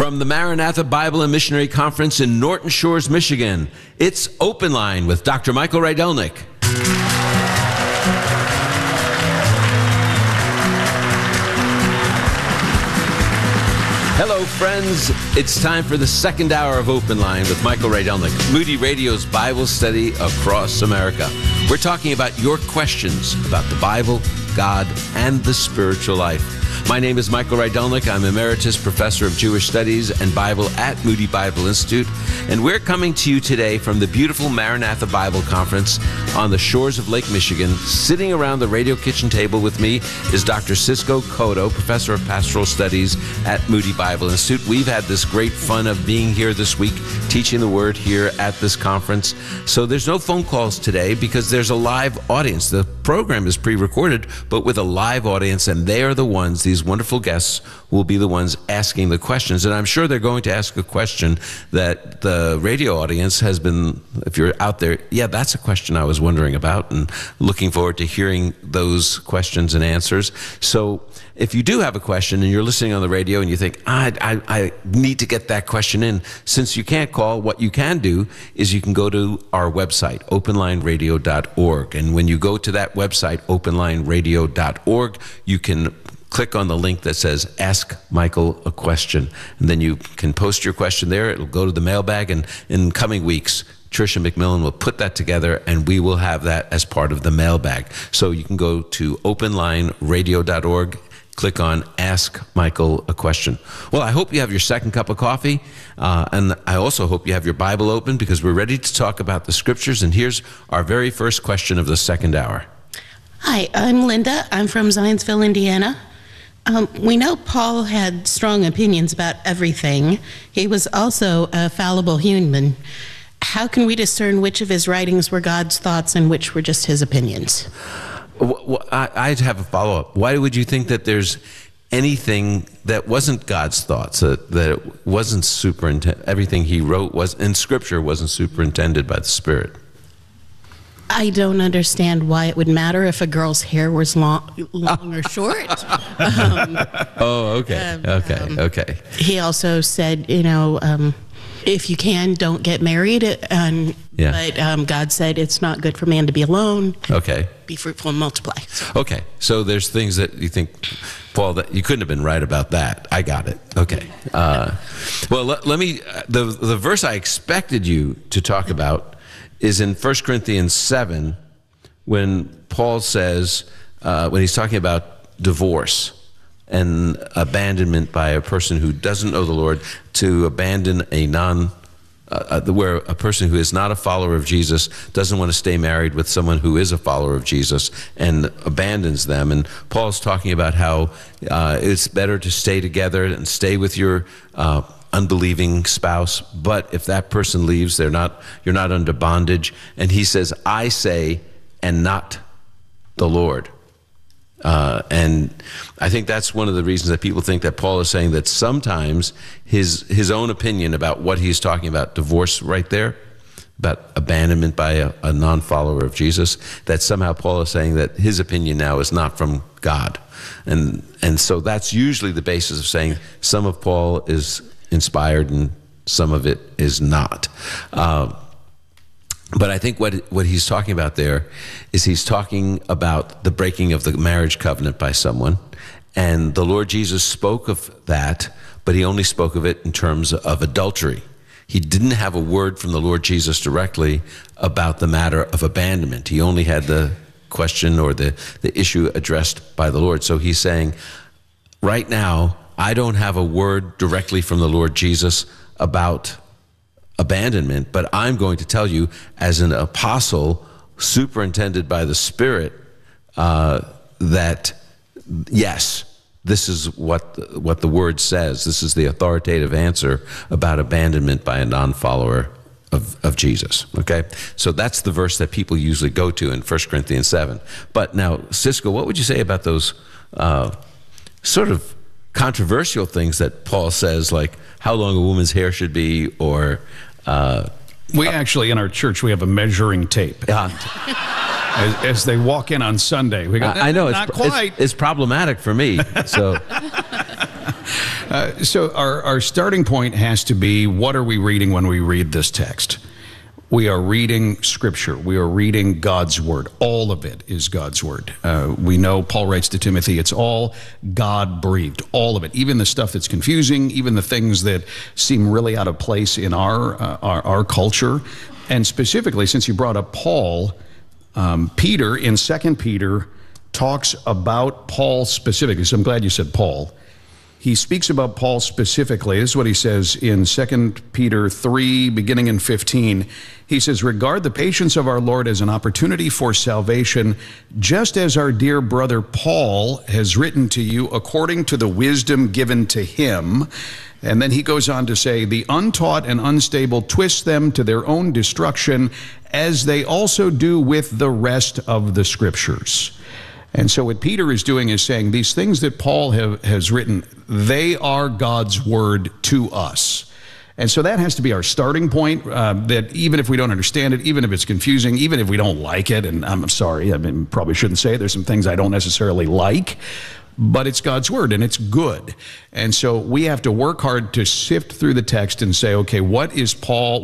From the Maranatha Bible and Missionary Conference in Norton Shores, Michigan, it's Open Line with Dr. Michael Rydelnik. Hello, friends. It's time for the second hour of Open Line with Michael Rydelnik, Moody Radio's Bible study across America. We're talking about your questions about the Bible, God, and the spiritual life. My name is Michael Rydelnik. I'm Emeritus Professor of Jewish Studies and Bible at Moody Bible Institute, and we're coming to you today from the beautiful Maranatha Bible Conference on the shores of Lake Michigan. Sitting around the radio kitchen table with me is Dr. Cisco Cotto, Professor of Pastoral Studies at Moody Bible Institute. We've had this great fun of being here this week, teaching the Word here at this conference. So there's no phone calls today because there's a live audience. The program is pre-recorded, but with a live audience, and they are the ones, these wonderful guests will be the ones asking the questions. And I'm sure they're going to ask a question that the radio audience has been, if you're out there, yeah, that's a question I was wondering about, and looking forward to hearing those questions and answers. So if you do have a question and you're listening on the radio and you think, I need to get that question in, since you can't call, what you can do is you can go to our website, openlineradio.org. And when you go to that website, openlineradio.org, you can click on the link that says Ask Michael a Question. And then you can post your question there. It'll go to the mailbag, and in coming weeks, Tricia McMillan will put that together, and we will have that as part of the mailbag. So you can go to openlineradio.org, click on Ask Michael a Question. Well, I hope you have your second cup of coffee, and I also hope you have your Bible open, because we're ready to talk about the Scriptures. And here's our very first question of the second hour. Hi, I'm Linda. I'm from Zionsville, Indiana. We know Paul had strong opinions about everything. He was also a fallible human. How can we discern which of his writings were God's thoughts and which were just his opinions? I'd have a follow-up. Why would you think that there's anything that wasn't God's thoughts, that it wasn't superintended, everything he wrote was in Scripture wasn't superintended by the Spirit? I don't understand why it would matter if a girl's hair was long or short. Okay. He also said, if you can, don't get married. But God said it's not good for man to be alone. Okay. Be fruitful and multiply. Okay. So there's things that you think, Paul, that you couldn't have been right about that. I got it. Okay. Well, let me, the verse I expected you to talk about is in 1 Corinthians 7, when Paul says, when he's talking about divorce and abandonment by a person who doesn't know the Lord, to abandon where a person who is not a follower of Jesus doesn't want to stay married with someone who is a follower of Jesus and abandons them. And Paul's talking about how it's better to stay together and stay with your unbelieving spouse, but if that person leaves, you're not under bondage. And he says, I say, and not the Lord. And I think that's one of the reasons that people think that Paul is saying that sometimes his own opinion about what he's talking about, divorce right there, about abandonment by a non-follower of Jesus, that somehow Paul is saying that his opinion now is not from God. And so that's usually the basis of saying some of Paul is inspired and some of it is not. But I think what he's talking about there is he's talking about the breaking of the marriage covenant by someone. And the Lord Jesus spoke of that, but he only spoke of it in terms of adultery. He didn't have a word from the Lord Jesus directly about the matter of abandonment. He only had the question or the issue addressed by the Lord. So he's saying, right now, I don't have a word directly from the Lord Jesus about abandonment, but I'm going to tell you as an apostle superintended by the Spirit that, yes, this is what the Word says. This is the authoritative answer about abandonment by a non-follower of Jesus, okay? So that's the verse that people usually go to in 1 Corinthians 7. But now, Cisco, what would you say about those sort of controversial things that Paul says, like how long a woman's hair should be, or we actually in our church we have a measuring tape. As they walk in on Sunday, we go, I know not quite. It's problematic for me. So So our starting point has to be, what are we reading when we read this text? We are reading Scripture. We are reading God's Word. All of it is God's Word. We know, Paul writes to Timothy, it's all God-breathed, all of it. Even the stuff that's confusing, even the things that seem really out of place in our culture. And specifically, since you brought up Paul, Peter, in 2 Peter, talks about Paul specifically. So I'm glad you said Paul. He speaks about Paul specifically. This is what he says in 2 Peter 3, beginning in 15. He says, regard the patience of our Lord as an opportunity for salvation, just as our dear brother Paul has written to you according to the wisdom given to him. And then he goes on to say, the untaught and unstable twist them to their own destruction, as they also do with the rest of the Scriptures. And so what Peter is doing is saying these things that Paul has written, they are God's Word to us. And so that has to be our starting point, that even if we don't understand it, even if it's confusing, even if we don't like it, and I'm sorry, I mean, probably shouldn't say it, there's some things I don't necessarily like, but it's God's Word and it's good. And so we have to work hard to sift through the text and say, okay, what is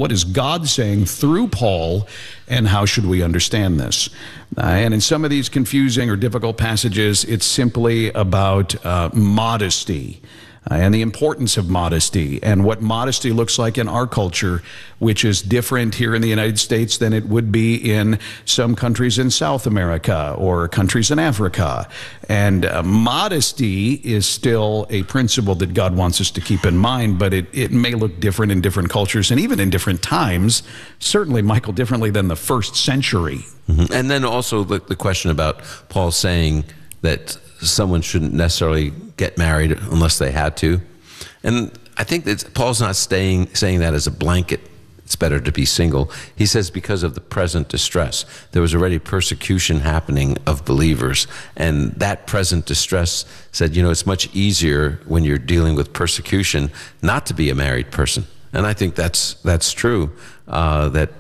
God saying through Paul, and how should we understand this? And in some of these confusing or difficult passages, it's simply about modesty. And the importance of modesty, and what modesty looks like in our culture, which is different here in the United States than it would be in some countries in South America or countries in Africa. And modesty is still a principle that God wants us to keep in mind, but it may look different in different cultures and even in different times. Certainly, Michael, differently than the first century. Mm-hmm. And then also the question about Paul saying that someone shouldn't necessarily get married unless they had to. And I think that Paul's not saying that as a blanket, it's better to be single. He says because of the present distress. There was already persecution happening of believers, and that present distress said, it's much easier when you're dealing with persecution not to be a married person. And I think that's true, that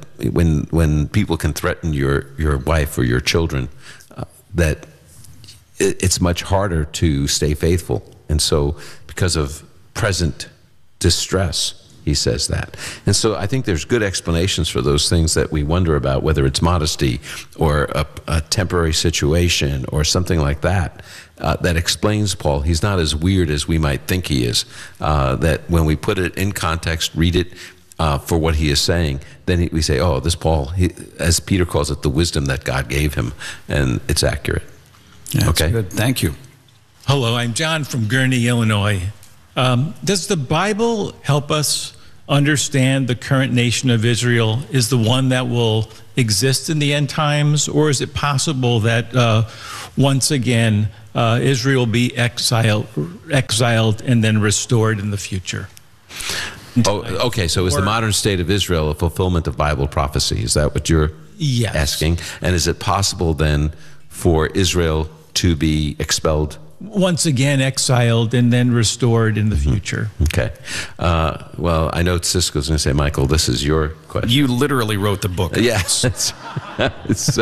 when people can threaten your wife or your children, that it's much harder to stay faithful. And so because of present distress, he says that. And so I think there's good explanations for those things that we wonder about, whether it's modesty or a temporary situation or something like that, that explains Paul. He's not as weird as we might think he is, that when we put it in context, read it for what he is saying, then we say, oh, this Paul, as Peter calls it, the wisdom that God gave him, and it's accurate. Yeah, okay, good. Thank you. Hello, I'm John from Gurnee, Illinois. Does the Bible help us understand the current nation of Israel is the one that will exist in the end times, or is it possible that once again Israel will be exiled and then restored in the future? Oh, okay. So is the modern state of Israel a fulfillment of Bible prophecy? Is that what you're asking? And is it possible then for Israel to be expelled? Once again exiled and then restored in the future. Okay. Well, I know Cisco's going to say, Michael, this is your question. You literally wrote the book. Yes. So,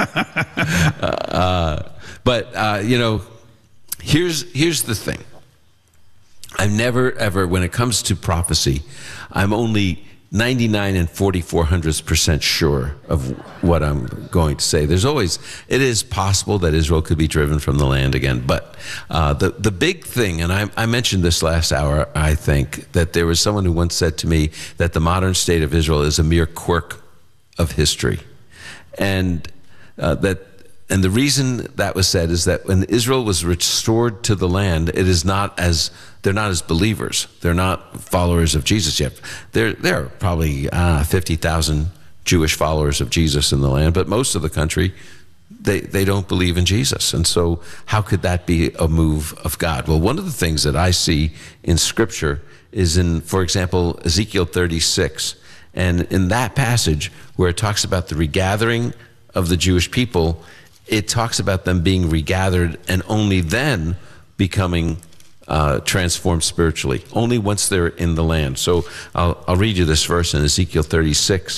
but, here's the thing. I'm never, ever, when it comes to prophecy, I'm only 99 and 4400% sure of what I'm going to say. It is possible that Israel could be driven from the land again, but the big thing, and I mentioned this last hour, I think, that there was someone who once said to me that the modern state of Israel is a mere quirk of history. And the reason that was said is that when Israel was restored to the land, they're not as believers. They're not followers of Jesus yet. There are probably 50,000 Jewish followers of Jesus in the land, but most of the country, they don't believe in Jesus. And so how could that be a move of God? Well, one of the things that I see in Scripture is in, for example, Ezekiel 36. And in that passage where it talks about the regathering of the Jewish people, it talks about them being regathered and only then becoming transformed spiritually, only once they're in the land. So I'll read you this verse in Ezekiel 36,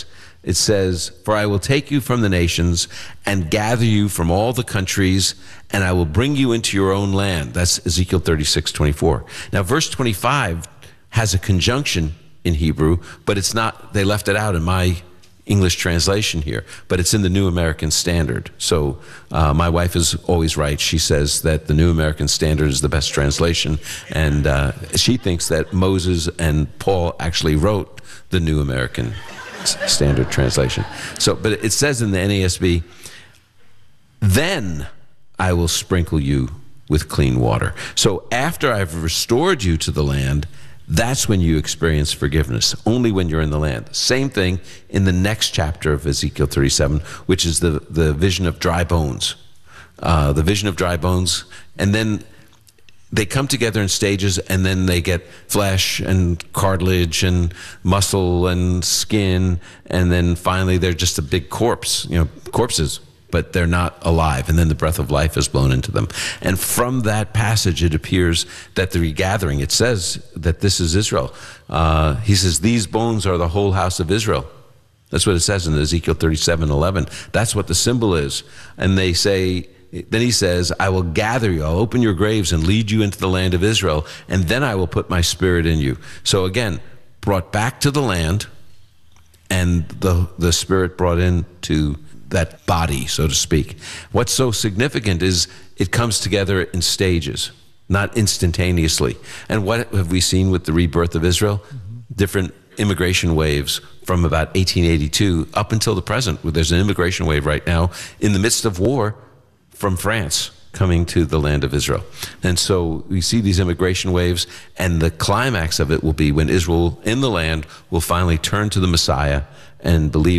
it says, "For I will take you from the nations and gather you from all the countries, and I will bring you into your own land." That's Ezekiel 36:24. Now, verse 25 has a conjunction in Hebrew, but it's not, they left it out in my English translation here, but it's in the New American Standard. So my wife is always right. She says that the New American Standard is the best translation, and she thinks that Moses and Paul actually wrote the New American Standard translation. So, but it says in the NASB, "Then I will sprinkle you with clean water." So after I've restored you to the land, that's when you experience forgiveness, only when you're in the land. Same thing in the next chapter of Ezekiel 37, which is the vision of dry bones. The vision of dry bones, and then they come together in stages, and then they get flesh and cartilage and muscle and skin, and then finally they're just a big corpse, corpses, but they're not alive, and then the breath of life is blown into them. And from that passage, it appears that the regathering, it says that this is Israel. He says, "These bones are the whole house of Israel." That's what it says in Ezekiel 37:11. That's what the symbol is. And they say, then he says, "I will gather you, I'll open your graves and lead you into the land of Israel, and then I will put my spirit in you." So again, brought back to the land, and the spirit brought into that body, so to speak. What's so significant is it comes together in stages, not instantaneously. And what have we seen with the rebirth of Israel? Different immigration waves from about 1882 up until the present. There's an immigration wave right now in the midst of war from France coming to the land of Israel. And so we see these immigration waves, and the climax of it will be when Israel in the land will finally turn to the Messiah and believe